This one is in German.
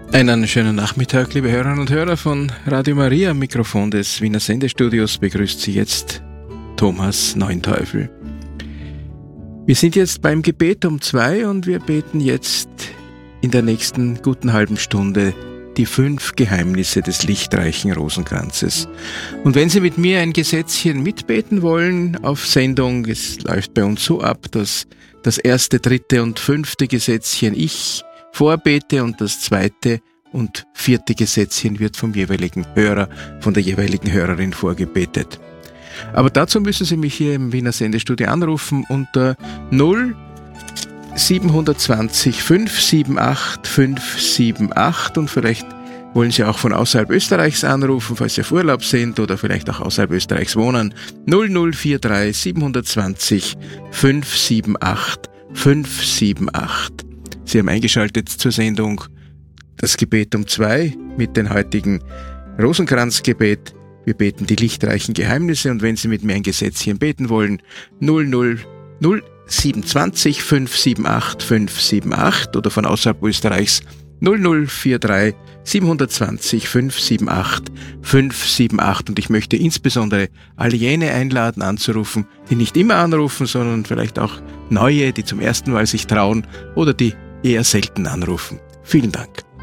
Einen schönen Nachmittag, liebe Hörerinnen und Hörer von Radio Maria. Am Mikrofon des Wiener Sendestudios begrüßt Sie jetzt Thomas Neunteufel. Wir sind jetzt beim Gebet um 2 und wir beten jetzt in der nächsten guten halben Stunde die 5 Geheimnisse des lichtreichen Rosenkranzes. Und wenn Sie mit mir ein Gesetzchen mitbeten wollen auf Sendung, es läuft bei uns so ab, dass das 1., 3. und 5. Gesetzchen ich vorbete und das 2. und 4. Gesetzchen wird vom jeweiligen Hörer, von der jeweiligen Hörerin vorgebetet. Aber dazu müssen Sie mich hier im Wiener Sendestudio anrufen unter 0720 578 578 und vielleicht wollen Sie auch von außerhalb Österreichs anrufen, falls Sie auf Urlaub sind oder vielleicht auch außerhalb Österreichs wohnen. 0043 720 578 578. Sie haben eingeschaltet zur Sendung das Gebet um 2 mit dem heutigen Rosenkranzgebet. Wir beten die lichtreichen Geheimnisse und wenn Sie mit mir ein Gesetzchen beten wollen, 00720 578 578 oder von außerhalb Österreichs 0043 720 578 578 und ich möchte insbesondere alle jene einladen anzurufen, die nicht immer anrufen, sondern vielleicht auch neue, die zum ersten Mal sich trauen oder die eher selten anrufen. Vielen Dank.